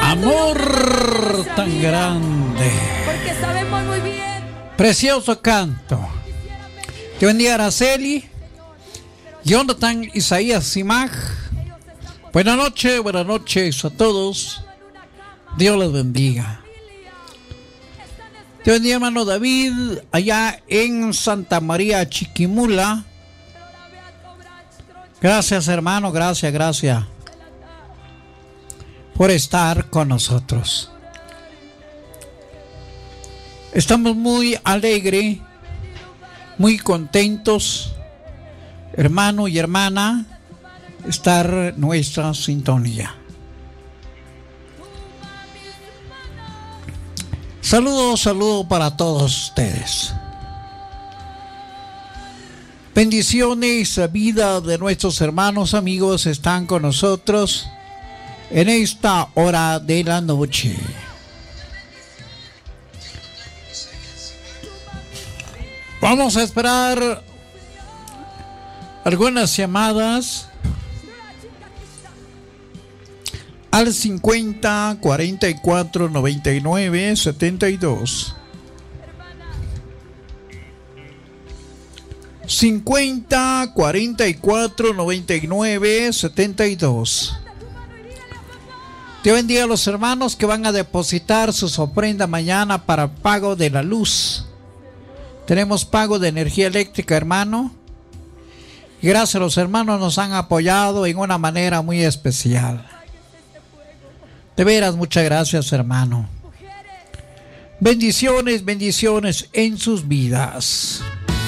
Amor tan grande. Porque sabemos muy bien. Precioso canto. Te bendiga Araceli, Jonathan, Isaías, Simaj. Buenas noches a todos. Dios les bendiga. Te bendiga hermano David, allá en Santa María Chiquimula. Gracias hermano, gracias por estar con nosotros. Estamos muy alegres, muy contentos, hermano y hermana, estar nuestra sintonía. Saludos para todos ustedes. Bendiciones, vida de nuestros hermanos, amigos, están con nosotros en esta hora de la noche. Vamos a esperar algunas llamadas al 50 44 99 72. 50 44 99 72. Dios bendiga a los hermanos que van a depositar sus ofrendas mañana para pago de la luz. Tenemos pago de energía eléctrica, hermano. Gracias a los hermanos nos han apoyado en una manera muy especial. De veras, muchas gracias, hermano. Bendiciones en sus vidas.